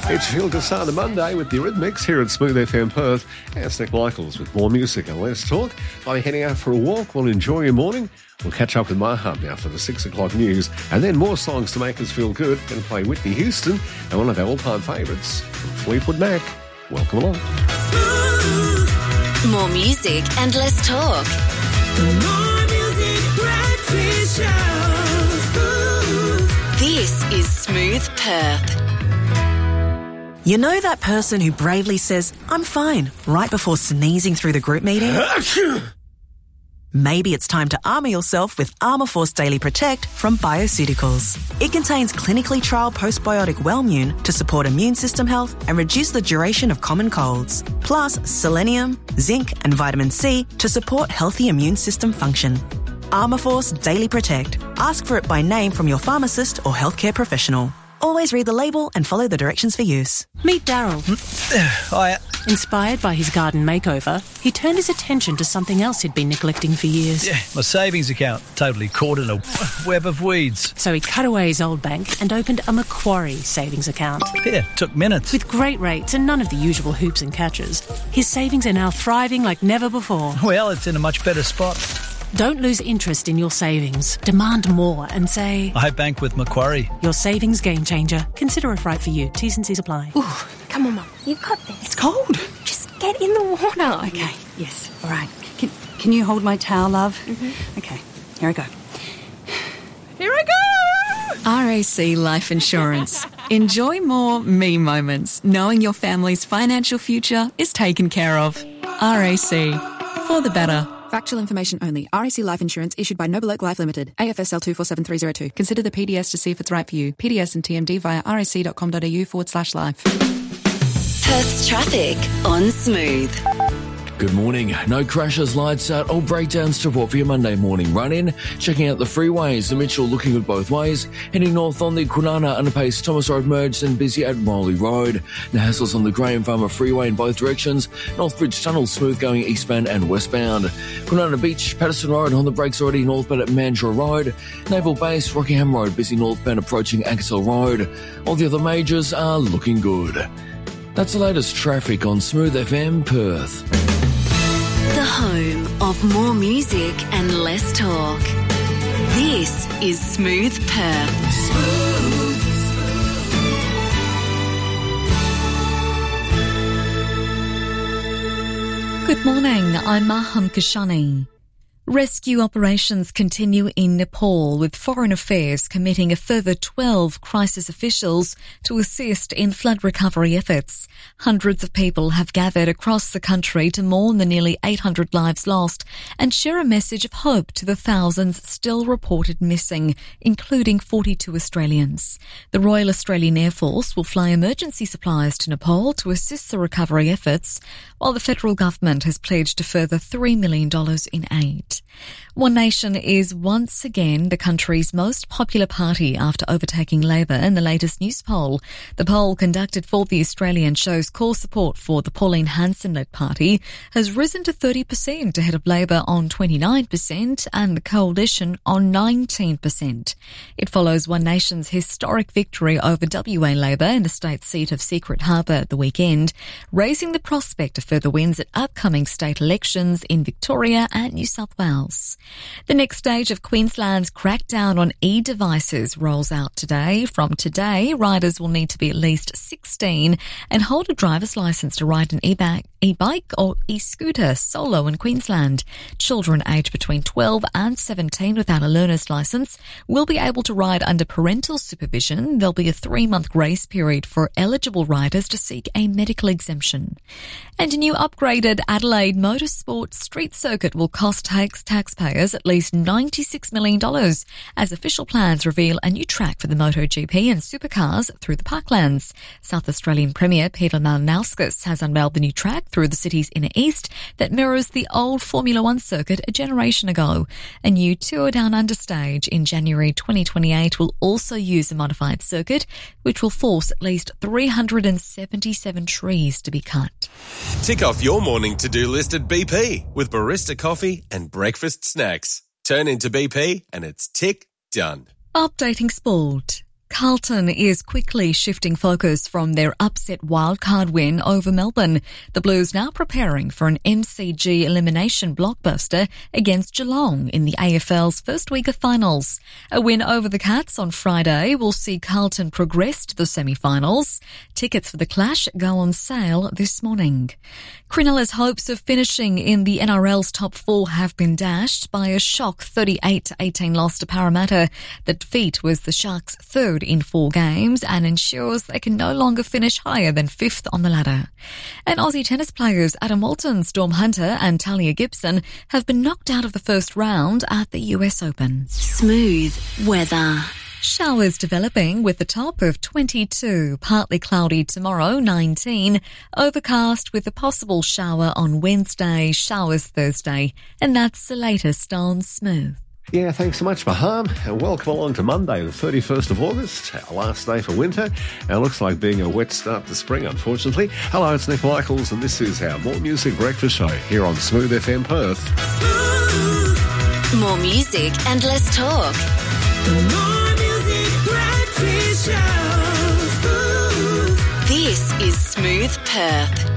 It's Feel Good Start Monday with the Eurythmics here at Smooth FM Perth. It's Nick Michaels with more music and less talk. By heading out for a walk, we'll enjoy your morning. We'll catch up with My Hub now for the 6 o'clock news, and then more songs to make us feel good. Going to play Whitney Houston and one of our all-time favourites, Fleetwood Mac. Welcome along. More music and less talk. More music, breakfast show. This is Smooth Perth. You know that person who bravely says, "I'm fine," right before sneezing through the group meeting? Maybe it's time to armour yourself with Armourforce Daily Protect from Bioceuticals. It contains clinically trialled postbiotic Wellmune to support immune system health and reduce the duration of common colds. Plus selenium, zinc and vitamin C to support healthy immune system function. Armourforce Daily Protect. Ask for it by name from your pharmacist or healthcare professional. Always read the label and follow the directions for use. Meet Daryl. Hiya. Inspired by his garden makeover, he turned his attention to something else he'd been neglecting for years. Yeah, my savings account, totally caught in a web of weeds. So he cut away his old bank and opened a Macquarie savings account. Yeah, took minutes. With great rates and none of the usual hoops and catches, his savings are now thriving like never before. Well, it's in a much better spot. Don't lose interest in your savings. Demand more and say, I bank with Macquarie. Your savings game changer. Consider if right for you. T's and C's apply. Ooh, come on, Mum. You've got this. It's cold. Just get in the water. Okay, yes, all right. Can you hold my towel, love? Mm-hmm. Okay, here I go. Here I go! RAC Life Insurance. Enjoy more me moments, knowing your family's financial future is taken care of. RAC. For the better. Factual information only. RAC Life Insurance issued by Noble Oak Life Limited. AFSL 247302. Consider the PDS to see if it's right for you. PDS and TMD via rac.com.au/life. Perth's traffic on Smooth. Good morning. No crashes, lights out or breakdowns to report for your Monday morning run-in. Checking out the freeways, the Mitchell looking good both ways. Heading north on the Kwinana underpass, Thomas Road merged and busy at Morley Road. No hassles on the Graham Farmer Freeway in both directions. Northbridge Tunnel smooth going eastbound and westbound. Kwinana Beach, Patterson Road on the brakes already northbound at Mandurah Road. Naval Base, Rockingham Road busy northbound approaching Axel Road. All the other majors are looking good. That's the latest traffic on Smooth FM Perth. The home of more music and less talk. This is Smooth Perth. Smooth. Good morning, I'm Maham Kashani. Rescue operations continue in Nepal, with Foreign Affairs committing a further 12 crisis officials to assist in flood recovery efforts. Hundreds of people have gathered across the country to mourn the nearly 800 lives lost and share a message of hope to the thousands still reported missing, including 42 Australians. The Royal Australian Air Force will fly emergency supplies to Nepal to assist the recovery efforts, while the federal government has pledged a further $3 million in aid. One Nation is once again the country's most popular party after overtaking Labor in the latest news poll. The poll, conducted for The Australian, shows core support for the Pauline Hanson-led party has risen to 30% ahead of Labor on 29% and the Coalition on 19%. It follows One Nation's historic victory over WA Labor in the state seat of Secret Harbour at the weekend, raising the prospect of further wins at upcoming state elections in Victoria and New South Wales. The next stage of Queensland's crackdown on e-devices rolls out today. From today, riders will need to be at least 16 and hold a driver's licence to ride an e-bike or e-scooter solo in Queensland. Children aged between 12 and 17 without a learner's licence will be able to ride under parental supervision. There'll be a 3-month grace period for eligible riders to seek a medical exemption. And a new upgraded Adelaide Motorsport Street Circuit will cost taxpayers at least $96 million as official plans reveal a new track for the MotoGP and supercars through the parklands. South Australian Premier Peter Malinauskas has unveiled the new track through the city's inner east that mirrors the old Formula One circuit a generation ago. A new Tour Down Under stage in January 2028 will also use a modified circuit, which will force at least 377 trees to be cut. Tick off your morning to-do list at BP with barista coffee and breakfast snacks. Turn into BP and it's tick done. Updating sport. Carlton is quickly shifting focus from their upset wildcard win over Melbourne. The Blues now preparing for an MCG elimination blockbuster against Geelong in the AFL's first week of finals. A win over the Cats on Friday will see Carlton progress to the semi-finals. Tickets for the clash go on sale this morning. Cronulla's hopes of finishing in the NRL's top four have been dashed by a shock 38-18 loss to Parramatta. The defeat was the Sharks' third in 4 games and ensures they can no longer finish higher than 5th on the ladder. And Aussie tennis players Adam Walton, Storm Hunter and Talia Gibson have been knocked out of the first round at the US Open. Smooth weather. Showers developing with a top of 22, partly cloudy tomorrow, 19, overcast with a possible shower on Wednesday, showers Thursday. And that's the latest on Smooth. Yeah, thanks so much, Maham, and welcome along to Monday, the 31st of August, our last day for winter. It looks like being a wet start to spring, unfortunately. Hello, it's Nick Michaels, and this is our More Music Breakfast Show here on Smooth FM Perth. More music and less talk. More Music Breakfast Show. This is Smooth Perth.